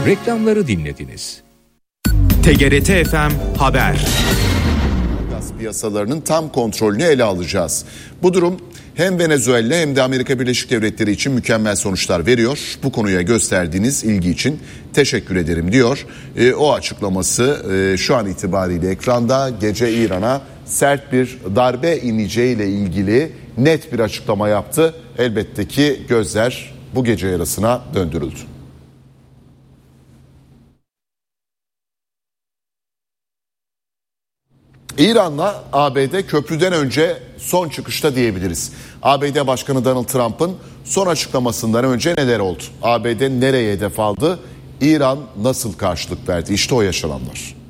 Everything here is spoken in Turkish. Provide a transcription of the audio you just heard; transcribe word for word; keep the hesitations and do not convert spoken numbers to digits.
Reklamları dinlediniz. T G R T F M Haber. Gaz piyasalarının tam kontrolünü ele alacağız. Bu durum hem Venezuela hem de Amerika Birleşik Devletleri için mükemmel sonuçlar veriyor. Bu konuya gösterdiğiniz ilgi için teşekkür ederim diyor. E, o açıklaması e, şu an itibariyle ekranda. Gece İran'a sert bir darbe ineceğiyle ilgili net bir açıklama yaptı. Elbette ki gözler bu gece yarısına döndürüldü. İran'la A B D köprüden önce son çıkışta diyebiliriz. A B D Başkanı Donald Trump'ın son açıklamasından önce neler oldu? A B D nereye hedef aldı? İran nasıl karşılık verdi? İşte o yaşananlar.